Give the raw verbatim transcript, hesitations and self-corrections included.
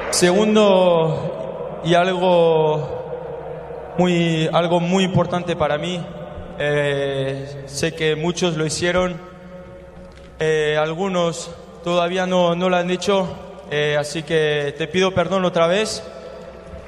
Segundo, y algo muy, algo muy importante para mí, eh, sé que muchos lo hicieron, eh, algunos todavía no, no lo han hecho, eh, así que te pido perdón otra vez.